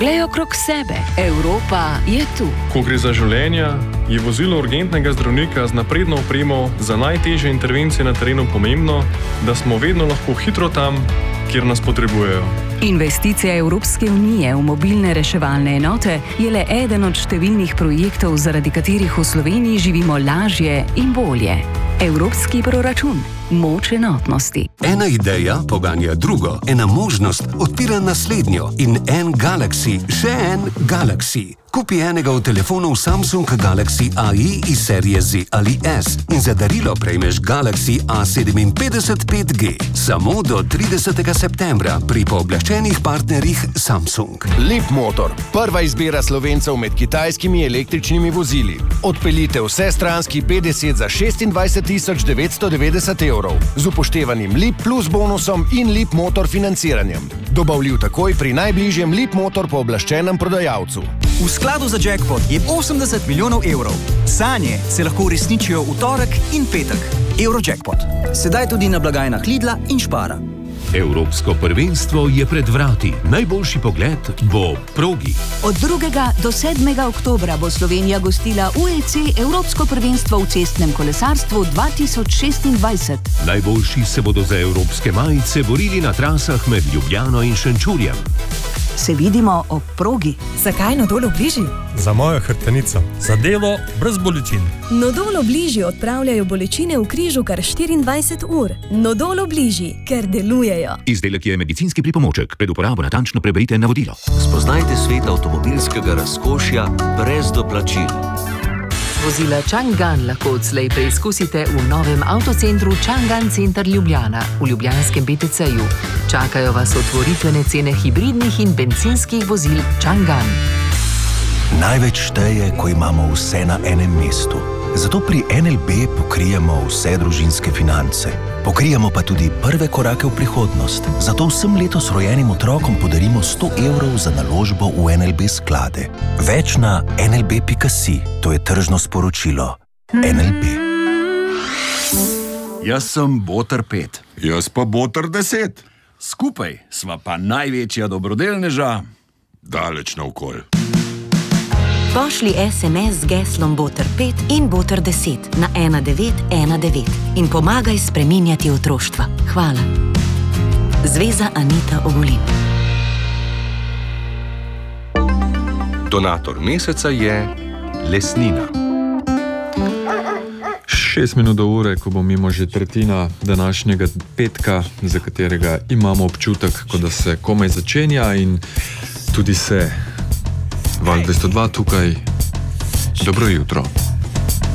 Glej okrog sebe, Evropa je tu. Ko gre za življenja, je vozilo urgentnega zdravnika z napredno opremo za najtežje intervencije na terenu pomembno, da smo vedno lahko hitro tam, kjer nas potrebujejo. Investicija Evropske unije v mobilne reševalne enote je le eden od številnih projektov, zaradi katerih v Sloveniji živimo lažje in bolje. Evropski proračun. Moč enotnosti. Ena ideja poganja drugo, ena možnost odpira naslednjo in en Galaxy, še en Galaxy. Kupi enega od telefonov Samsung Galaxy AI iz serije Z ali S in za darilo prejmeš Galaxy A57 5G. Samo do 30. septembra pri pooblaščenih partnerjih Samsung. Leapmotor, prva izbira Slovencev med kitajskimi električnimi vozili. Odpeljite vsestranski P10 za 26 990 evrov z upoštevanim Leap Plus bonusom in Leapmotor financiranjem. Dobavljiv takoj pri najbližjem Leapmotor pooblaščenem prodajalcu. V skladu za jackpot je 80 milijonov evrov. Sanje se lahko uresničijo v torek in petek. Eurojackpot. Sedaj tudi na blagajnah Lidla in Spara. Evropsko prvenstvo je pred vrati. Najboljši pogled bo progi. Od 2. do 7. oktobra bo Slovenija gostila UEC Evropsko prvenstvo v cestnem kolesarstvu 2026. Najboljši se bodo za evropske majice borili na trasah med Ljubljano in Šenčurjem. Se vidimo ob progi. Zakaj Nodol Obliži? Za mojo hrbtenico. Za delo brez bolečin. Nodol Obliži odpravljajo bolečine v križu kar 24 ur. Nodol Obliži, ker delujejo. Izdelek je medicinski pripomoček. Pred uporabo natančno preberite navodilo. Spoznajte svet avtomobilskega razkošja brez doplačil. Vozila Chang'an lahko odslej preizkusite v novem avtocentru Chang'an Center Ljubljana v ljubljanskem BTC-ju. Čakajo vas otvoritvene cene hibridnih in bencinskih vozil Chang'an. Največ šteje, ko imamo vse na enem mestu. Zato pri NLB pokrijemo vse družinske finance. Pokrijemo pa tudi prve korake v prihodnost. Zato vsem letos rojenim otrokom podarimo 100 evrov za naložbo v NLB sklade. Več na nlb.si. To je tržno sporočilo. NLB. Jaz sem Boter 5. Jaz pa Boter 10. Skupaj sva pa največja dobrodelneža. Daleč naokoli. Pošli SMS z geslom Boter 5 in Boter 10 na 1919 in pomagaj spreminjati otroštva. Hvala. Zveza Anita Ogulin. Donator meseca je Lesnina. 6 minut do ure, ko bo mimo že tretjina današnjega petka, za katerega imamo občutek, kot da se komaj začenja in tudi se. Val 202 tukaj. Dobro jutro.